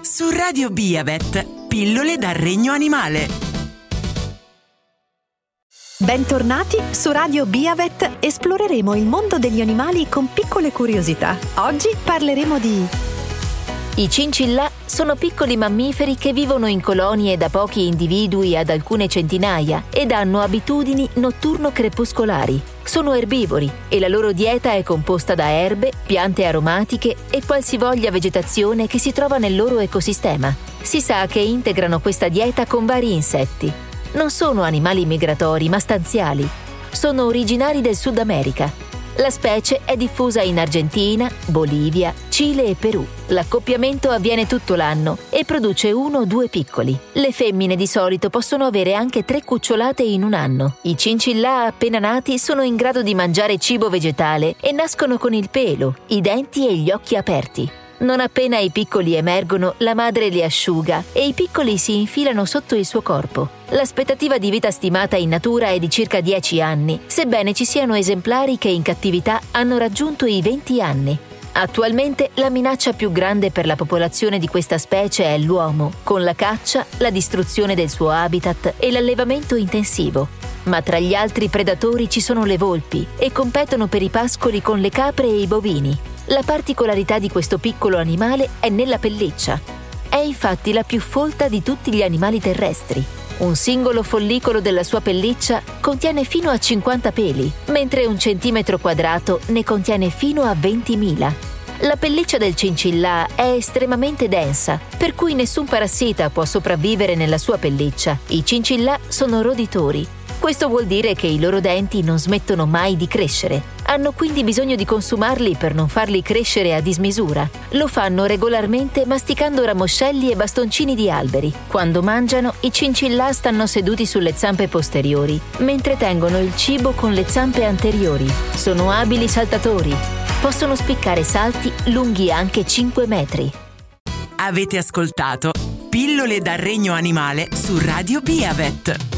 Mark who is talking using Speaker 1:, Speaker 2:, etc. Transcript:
Speaker 1: Su Radio Biavet, pillole dal regno animale.
Speaker 2: Bentornati su Radio Biavet, esploreremo il mondo degli animali con piccole curiosità. Oggi parleremo di...
Speaker 3: I cincillà sono piccoli mammiferi che vivono in colonie da pochi individui ad alcune centinaia ed hanno abitudini notturno-crepuscolari. Sono erbivori e la loro dieta è composta da erbe, piante aromatiche e qualsivoglia vegetazione che si trova nel loro ecosistema. Si sa che integrano questa dieta con vari insetti. Non sono animali migratori, ma stanziali. Sono originari del Sud America. La specie è diffusa in Argentina, Bolivia, Cile e Perù. L'accoppiamento avviene tutto l'anno e produce 1 o 2 piccoli. Le femmine di solito possono avere anche 3 cucciolate in un anno. I cincillà appena nati sono in grado di mangiare cibo vegetale e nascono con il pelo, i denti e gli occhi aperti. Non appena i piccoli emergono, la madre li asciuga e i piccoli si infilano sotto il suo corpo. L'aspettativa di vita stimata in natura è di circa 10 anni, sebbene ci siano esemplari che in cattività hanno raggiunto i 20 anni. Attualmente la minaccia più grande per la popolazione di questa specie è l'uomo, con la caccia, la distruzione del suo habitat e l'allevamento intensivo. Ma tra gli altri predatori ci sono le volpi e competono per i pascoli con le capre e i bovini. La particolarità di questo piccolo animale è nella pelliccia. È infatti la più folta di tutti gli animali terrestri. Un singolo follicolo della sua pelliccia contiene fino a 50 peli, mentre 1 centimetro quadrato ne contiene fino a 20.000. La pelliccia del cincillà è estremamente densa, per cui nessun parassita può sopravvivere nella sua pelliccia. I cincillà sono roditori. Questo vuol dire che i loro denti non smettono mai di crescere. Hanno quindi bisogno di consumarli per non farli crescere a dismisura. Lo fanno regolarmente masticando ramoscelli e bastoncini di alberi. Quando mangiano, i cincillà stanno seduti sulle zampe posteriori, mentre tengono il cibo con le zampe anteriori. Sono abili saltatori. Possono spiccare salti lunghi anche 5 metri.
Speaker 1: Avete ascoltato Pillole dal regno animale su Radio Biavet.